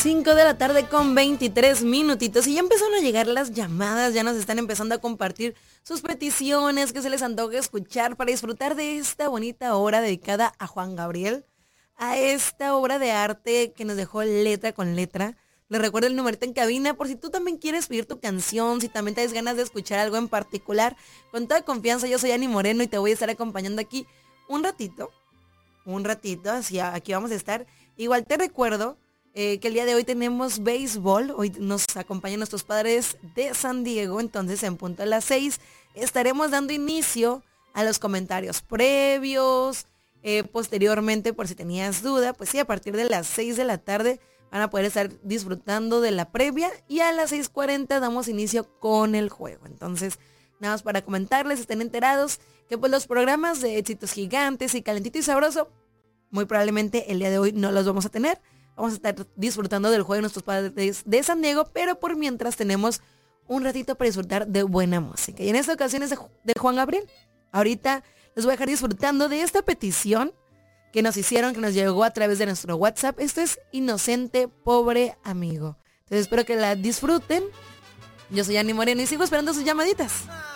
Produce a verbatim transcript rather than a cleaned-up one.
cinco de la tarde con veintitrés minutitos y ya empezaron a llegar las llamadas, ya nos están empezando a compartir sus peticiones, que se les antoje escuchar para disfrutar de esta bonita hora dedicada a Juan Gabriel, a esta obra de arte que nos dejó letra con letra. Les recuerdo el numerito en cabina por si tú también quieres pedir tu canción, si también tienes ganas de escuchar algo en particular. Con toda confianza, yo soy Ani Moreno y te voy a estar acompañando aquí un ratito, un ratito, así aquí vamos a estar. Igual te recuerdo eh, que el día de hoy tenemos béisbol, hoy nos acompañan nuestros padres de San Diego, entonces en punto a las seis estaremos dando inicio a los comentarios previos, eh, posteriormente por si tenías duda, pues sí, a partir de las seis de la tarde van a poder estar disfrutando de la previa y a las seis cuarenta damos inicio con el juego. Entonces, nada más para comentarles, estén enterados que pues los programas de Éxitos Gigantes y Calentito y Sabroso, muy probablemente el día de hoy no los vamos a tener. Vamos a estar disfrutando del juego de nuestros padres de San Diego, pero por mientras tenemos un ratito para disfrutar de buena música. Y en esta ocasión es de, de Juan Gabriel. Ahorita les voy a dejar disfrutando de esta petición que nos hicieron, que nos llegó a través de nuestro WhatsApp. Esto es Inocente, Pobre Amigo. Entonces espero que la disfruten. Yo soy Ani Moreno y sigo esperando sus llamaditas.